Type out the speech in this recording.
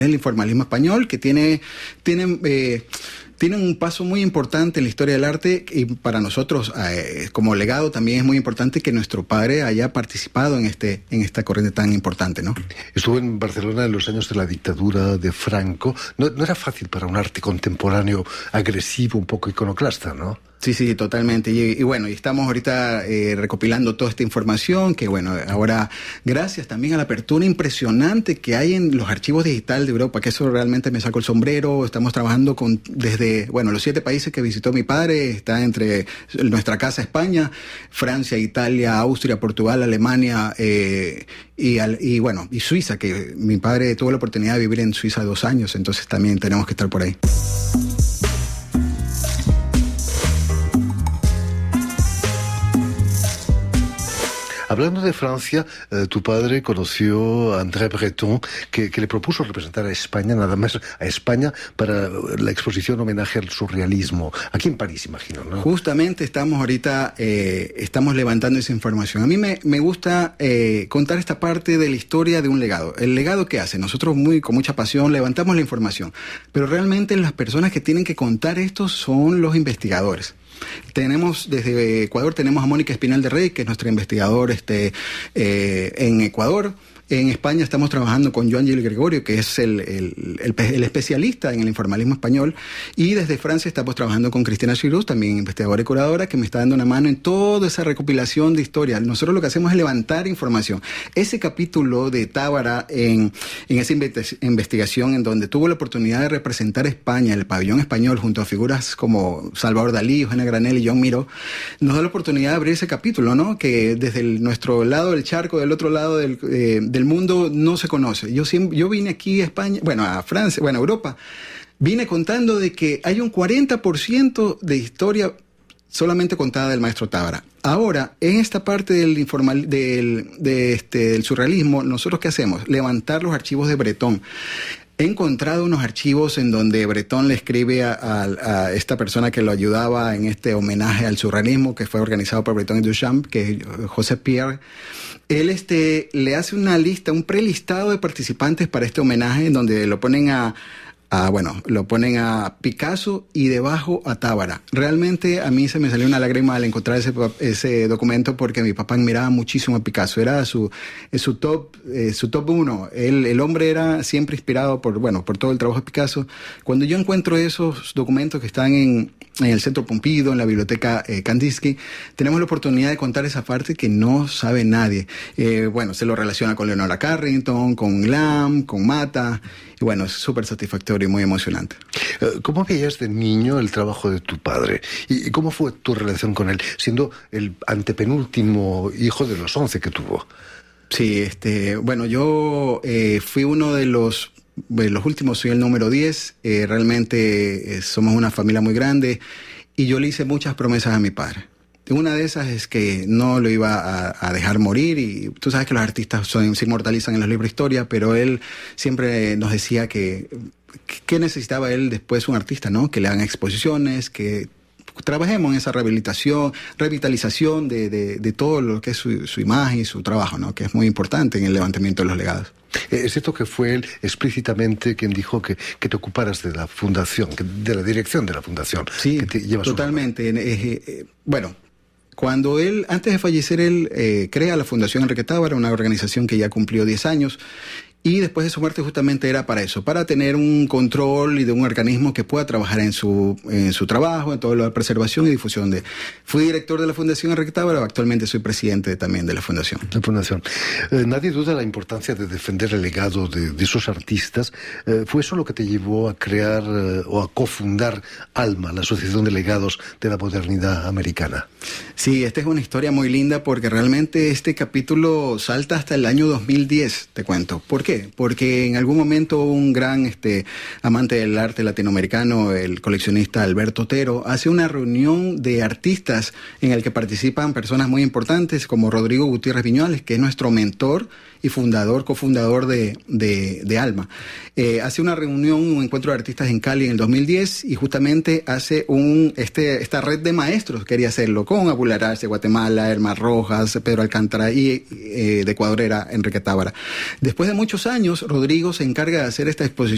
el informalismo español, que tiene un paso muy importante en la historia del arte, y para nosotros como legado también es muy importante que nuestro padre haya participado en esta corriente tan importante, ¿no? Estuvo en Barcelona en los años de la dictadura de Franco. No era fácil para un arte contemporáneo agresivo, un poco iconoclasta, ¿no? Sí, totalmente. Y bueno, y estamos ahorita recopilando toda esta información, que bueno, ahora gracias también a la apertura impresionante que hay en los archivos digitales de Europa, que eso realmente me saco el sombrero. Estamos trabajando desde los 7 países que visitó mi padre, está entre nuestra casa España, Francia, Italia, Austria, Portugal, Alemania, y Suiza, que mi padre tuvo la oportunidad de vivir en Suiza 2 años, entonces también tenemos que estar por ahí. Hablando de Francia, tu padre conoció a André Breton, que le propuso representar a España, nada más a España, para la exposición homenaje al surrealismo. Aquí en París, imagino, ¿no? Justamente estamos ahorita, estamos levantando esa información. A mí me gusta contar esta parte de la historia de un legado. El legado que hace. Nosotros con mucha pasión levantamos la información, pero realmente las personas que tienen que contar esto son los investigadores. Desde Ecuador tenemos a Mónica Espinal de Rey, que es nuestra investigadora en Ecuador. En España estamos trabajando con Joan Gil Gregorio, que es el especialista en el informalismo español. Y desde Francia estamos trabajando con Cristina Chirus, también investigadora y curadora, que me está dando una mano en toda esa recopilación de historia. Nosotros lo que hacemos es levantar información. Ese capítulo de Tábara en esa investigación, en donde tuvo la oportunidad de representar a España, el pabellón español, junto a figuras como Salvador Dalí, Eugenia Granel y John Miró, nos da la oportunidad de abrir ese capítulo, ¿no? Que desde nuestro lado del charco, del otro lado del mundo, no se conoce. Yo vine aquí a España, a Francia, a Europa, vine contando de que hay un 40% de historia solamente contada del maestro Tábara. Ahora, en esta parte del surrealismo, ¿nosotros qué hacemos? Levantar los archivos de Breton. He encontrado unos archivos en donde Breton le escribe a esta persona que lo ayudaba en este homenaje al surrealismo, que fue organizado por Breton y Duchamp, que es José Pierre. Él le hace una lista, un prelistado de participantes para este homenaje, en donde lo ponen a Picasso y debajo a Tábara. Realmente a mí se me salió una lágrima al encontrar ese documento, porque mi papá admiraba muchísimo a Picasso. Era su top 1. El hombre era siempre inspirado por todo el trabajo de Picasso. Cuando yo encuentro esos documentos que están en el Centro Pompidou, en la biblioteca Kandinsky, tenemos la oportunidad de contar esa parte que no sabe nadie. Se lo relaciona con Leonora Carrington, con Lam, con Mata, y es súper satisfactorio y muy emocionante. ¿Cómo veías de niño el trabajo de tu padre? ¿Y cómo fue tu relación con él, siendo el antepenúltimo hijo de los 11 que tuvo? Sí, yo fui uno de los últimos, soy el número 10. Realmente somos una familia muy grande, y yo le hice muchas promesas a mi padre. Una de esas es que no lo iba a dejar morir, y tú sabes que los artistas se inmortalizan en los libros de historia, pero él siempre nos decía que necesitaba él después un artista, ¿no? Que le hagan exposiciones, que trabajemos en esa revitalización de todo lo que es su imagen y su trabajo, ¿no? Que es muy importante en el levantamiento de los legados. Es cierto que fue él explícitamente quien dijo que te ocuparas de la fundación, de la dirección de la fundación. Sí, que te lleva totalmente. Cuando antes de fallecer, él crea la Fundación Enrique Tábara, una organización que ya cumplió 10 años. Y después de su muerte justamente era para eso, para tener un control y de un organismo que pueda trabajar en su trabajo, en toda la preservación y difusión Fui director de la Fundación Enrique Tábara, actualmente soy presidente también de la Fundación. Nadie duda la importancia de defender el legado de esos artistas. ¿Fue eso lo que te llevó a crear o a cofundar ALMA, la Asociación de Legados de la Modernidad Americana? Sí, esta es una historia muy linda, porque realmente este capítulo salta hasta el año 2010, te cuento. ¿Por qué? Porque en algún momento un gran amante del arte latinoamericano, el coleccionista Alberto Otero, hace una reunión de artistas en el que participan personas muy importantes como Rodrigo Gutiérrez Viñuales, que es nuestro mentor y cofundador de ALMA. Hace una reunión, un encuentro de artistas en Cali en el 2010, y justamente hace esta red de maestros, quería hacerlo con Abul Arach de Guatemala, Herman Rojas, Pedro Alcántara, y de Ecuador era Enrique Tábara. Después de muchos años, Rodrigo se encarga de hacer esta exposición